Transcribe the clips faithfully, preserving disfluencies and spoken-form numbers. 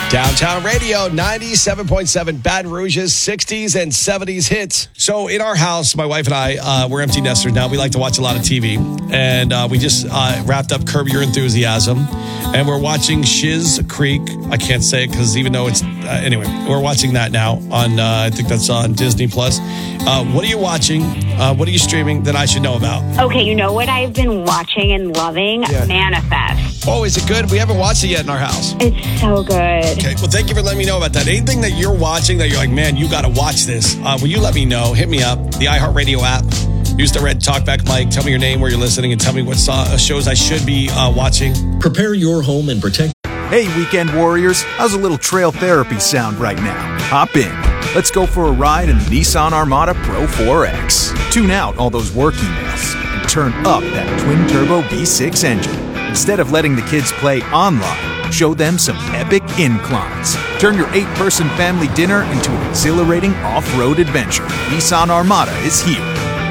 Downtown Radio, ninety-seven point seven Baton Rouge's sixties and seventies hits. So in our house, my wife and I, uh, we're empty nesters now. We like to watch a lot of T V. And uh, we just uh, wrapped up Curb Your Enthusiasm. And we're watching Schitt's Creek. I can't say it because even though it's... Uh, anyway, we're watching that now on, uh, I think that's on Disney Plus. Uh, what are you watching? Uh, what are you streaming that I should know about? Okay, you know what I've been watching and loving? Yeah. Manifest. Oh, is it good? We haven't watched it yet in our house. It's so good. Okay, well, thank you for letting me know about that. Anything that you're watching that you're like, man, you got to watch this. Uh, will you let me know? Hit me up. The iHeartRadio app. Use the red talkback mic. Tell me your name, where you're listening, and tell me what so- shows I should be uh, watching. Prepare your home and protect. Hey, weekend warriors. How's a little trail therapy sound right now? Hop in. Let's go for a ride in the Nissan Armada Pro four X. Tune out all those work emails and turn up that twin-turbo V six engine. Instead of letting the kids play online, show them some epic inclines. Turn your eight-person family dinner into an exhilarating off-road adventure. Nissan Armada is here.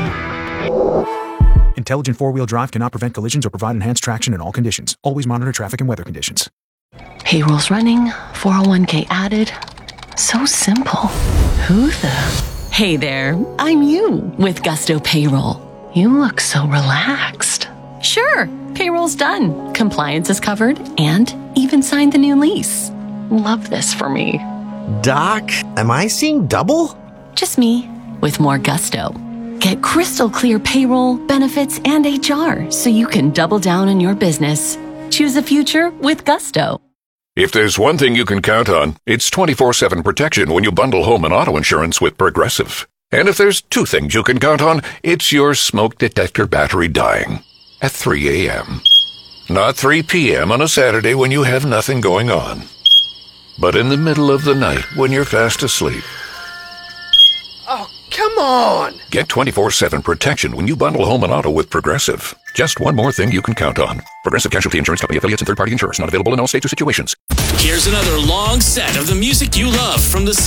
Intelligent four-wheel drive cannot prevent collisions or provide enhanced traction in all conditions. Always monitor traffic and weather conditions. Payroll's running, four oh one k added. So simple. Who the... Hey there, I'm you with Gusto Payroll. You look so relaxed. Sure, payroll's done. Compliance is covered and even signed the new lease. Love this for me. Doc, am I seeing double? Just me with more gusto. Get crystal clear payroll, benefits, and H R so you can double down on your business. Choose a future with Gusto. If there's one thing you can count on, it's twenty-four seven protection when you bundle home and auto insurance with Progressive. And if there's two things you can count on, it's your smoke detector battery dying at three a.m. Not three p.m. on a Saturday when you have nothing going on, but in the middle of the night when you're fast asleep. Oh, come on! Get twenty-four seven protection when you bundle home and auto with Progressive. Just one more thing you can count on. Progressive Casualty Insurance Company affiliates and third-party insurers. Not available in all states or situations. Here's another long set of the music you love from the